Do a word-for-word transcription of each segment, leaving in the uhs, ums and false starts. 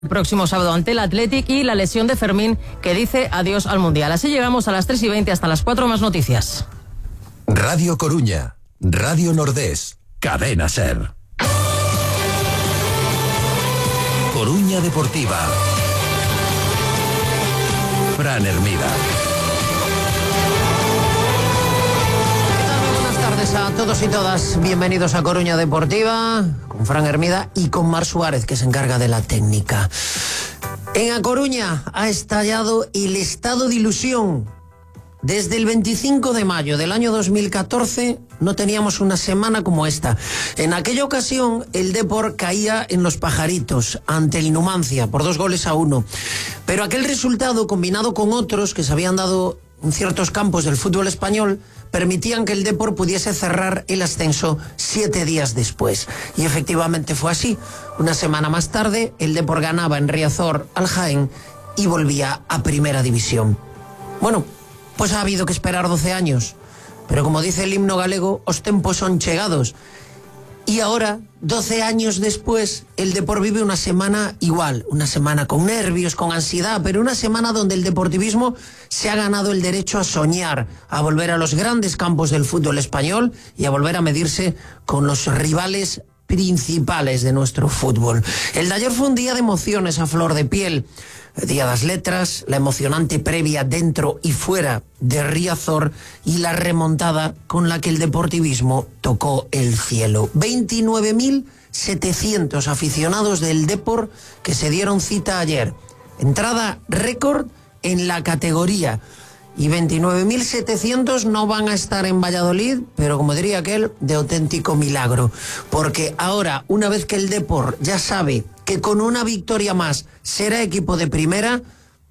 El próximo sábado ante el Athletic y la lesión de Fermín que dice adiós al Mundial. Así llegamos a las tres y veinte hasta las cuatro, más noticias. Radio Coruña, Radio Nordés, Cadena Ser. Coruña Deportiva. Fran Hermida. A todos y todas, bienvenidos a Coruña Deportiva, con Fran Hermida y con Mar Suárez, que se encarga de la técnica. En A Coruña ha estallado el estado de ilusión. Desde el veinticinco de mayo del año dos mil catorce no teníamos una semana como esta. En aquella ocasión el Depor caía en Los Pajaritos ante el Numancia por dos goles a uno. Pero aquel resultado, combinado con otros que se habían dado en ciertos campos del fútbol español, permitían que el Depor pudiese cerrar el ascenso siete días después. Y efectivamente fue así. Una semana más tarde, el Depor ganaba en Riazor al Jaén y volvía a Primera División. Bueno, pues ha habido que esperar doce años. Pero como dice el himno galego, os tempos son chegados. Y ahora, doce años después, el Depor vive una semana igual, una semana con nervios, con ansiedad, pero una semana donde el deportivismo se ha ganado el derecho a soñar, a volver a los grandes campos del fútbol español y a volver a medirse con los rivales principales de nuestro fútbol. El de ayer fue un día de emociones a flor de piel. El Día de las Letras, la emocionante previa dentro y fuera de Riazor y la remontada con la que el deportivismo tocó el cielo. veintinueve mil setecientos aficionados del Depor que se dieron cita ayer. Entrada récord en la categoría. Y veintinueve mil setecientos no van a estar en Valladolid, pero como diría aquel, de auténtico milagro. Porque ahora, una vez que el Depor ya sabe que con una victoria más será equipo de primera,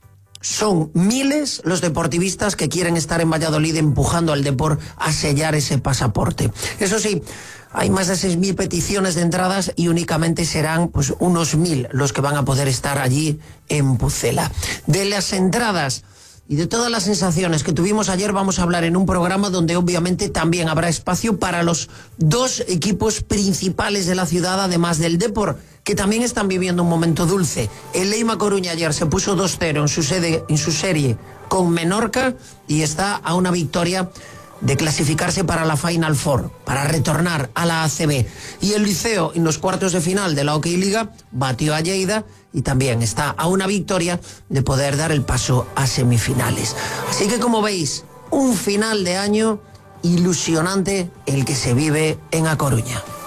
son miles los deportivistas que quieren estar en Valladolid empujando al Depor a sellar ese pasaporte. Eso sí, hay más de seis mil peticiones de entradas y únicamente serán pues unos mil los que van a poder estar allí en Pucela. De las entradas y de todas las sensaciones que tuvimos ayer vamos a hablar en un programa donde obviamente también habrá espacio para los dos equipos principales de la ciudad, además del Depor, que también están viviendo un momento dulce. El Leima Coruña ayer se puso dos cero en su sede, en su serie con Menorca y está a una victoria de clasificarse para la Final Four, para retornar a la A C B. Y el Liceo, en los cuartos de final de la Hockey Liga, batió a Lleida y también está a una victoria de poder dar el paso a semifinales. Así que, como veis, un final de año ilusionante el que se vive en A Coruña.